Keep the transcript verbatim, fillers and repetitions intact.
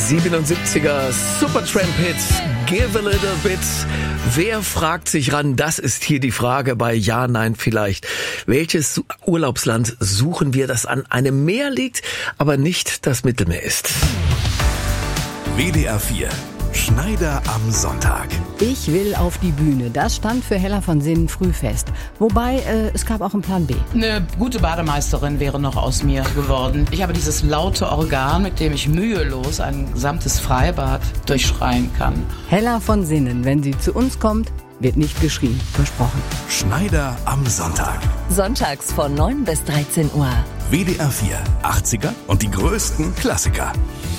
siebenundsiebziger Supertramp-Hit Give a Little Bit. Wer fragt sich ran? Das ist hier die Frage bei Ja, Nein, Vielleicht. Welches Urlaubsland suchen wir, das an einem Meer liegt, aber nicht das Mittelmeer ist? W D R vier. Schneider am Sonntag. Ich will auf die Bühne. Das stand für Hella von Sinnen früh fest. Wobei, äh, es gab auch einen Plan B. Eine gute Bademeisterin wäre noch aus mir geworden. Ich habe dieses laute Organ, mit dem ich mühelos ein gesamtes Freibad durchschreien kann. Hella von Sinnen, wenn sie zu uns kommt, wird nicht geschrien. Versprochen. Schneider am Sonntag. Sonntags von neun bis dreizehn Uhr. W D R vier. achtziger und die größten Klassiker.